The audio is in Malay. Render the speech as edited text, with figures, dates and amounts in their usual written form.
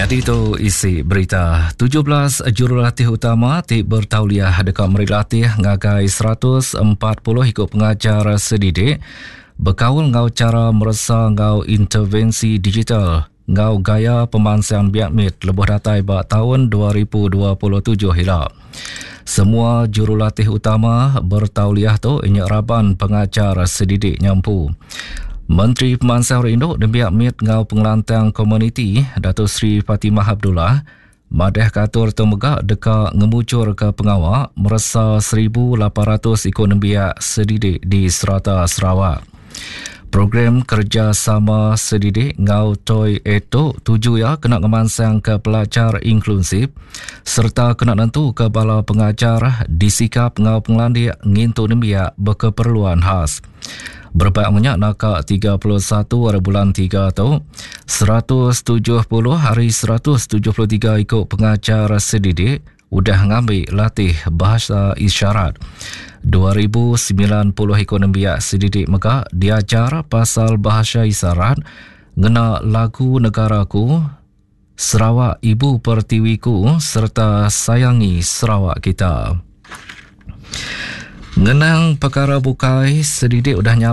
Jadi itu isi berita. 17 jurulatih utama bertauliah dekat meritlatih ngagai 140 ikut pengajar sedidik. Berkaul ngau cara meresa ngau intervensi digital. Ngau gaya pemansian biakmit lebuh datai bak tahun 2027 hilap. Semua jurulatih utama bertauliah tu inyak raban pengajar sedidik nyampu. Menteri Pemansian Induk dan Biak Mit ngau pengelantang komuniti Datuk Seri Fatimah Abdullah madeh katur temegak deka ngemucur ke pengawak meresa 1,800 ikut nembiak sedidik di Serata Sarawak. Program kerjasama sedidik ngau toy eto tuju ya kena ngemansang ke pelajar inklusif serta kena nentu ke bala pengajar disikap ngau pengelandik ngintu nembiak berkeperluan khas. Berbaiknya nakak 31 hari bulan 3 tu 170 hari 173 ikut pengajar sedidik udah ngambil latih bahasa isyarat. 2090 ikut nembiak sedidik mega diajar pasal bahasa isyarat ngena lagu negaraku, Sarawak Ibu Pertiwiku serta sayangi Sarawak kita. Ngenang perkara bukai sedidik udah nyapa